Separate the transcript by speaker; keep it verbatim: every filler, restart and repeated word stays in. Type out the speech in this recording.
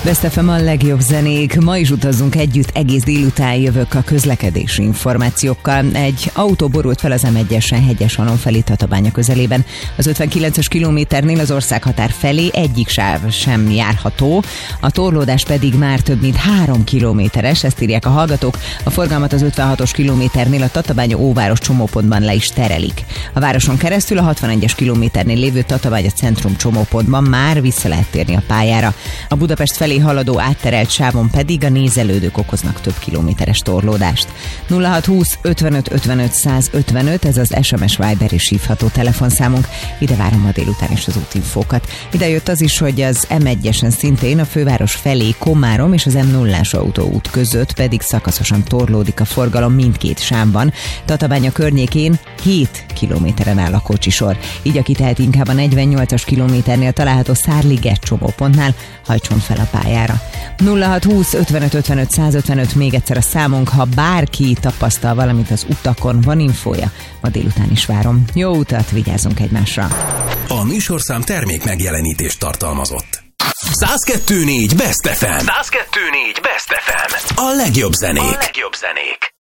Speaker 1: Best ef em a legjobb zenék. Ma is utazzunk együtt, egész délután jövök a közlekedési információkkal. Egy autó borult fel az em egyesen Hegyeshalom felé Tatabánya közelében. Az ötvenkilences kilométernél az országhatár felé egyik sáv sem járható, a torlódás pedig már több mint három kilométeres, ezt írják a hallgatók. A forgalmat az ötvenhatos kilométernél a Tatabánya-Óváros csomópontban le is terelik. A városon keresztül a hatvanegyes kilométernél lévő Tatabánya centrum csomópontban már vissza lehet térni a pályára. A Budapest felé haladó átterelt sávon pedig a nézelődők okoznak több kilométeres torlódást. nulla hat húsz ötvenöt ötvenöt száz ötvenöt, ez az es em es, Viber és hívható telefonszámunk. Ide várom ma délután is az útinfókat. Ide jött az is, hogy az em egyesen szintén a főváros felé Komárom és az em nullás autóút között pedig szakaszosan torlódik a forgalom mindkét sávban. Tatabánya környékén hét kilométeren áll a kocsisor. Így aki tehet inkább a negyvennyolcas kilométernél található Szárliget csomópontnál, hajtson fel a pályára. nulla hat húsz ötvenöt ötvenöt száz ötvenöt, még egyszer a számunk, ha bárki tapasztal valamit az utakon, van infója, ma délután is várom. Jó utat, vigyázzunk egymásra!
Speaker 2: A műsorszám termék megjelenítést tartalmazott. száz kettő négy Best ef em. száz kettő négy Best ef em. A legjobb zenék. A legjobb zenék.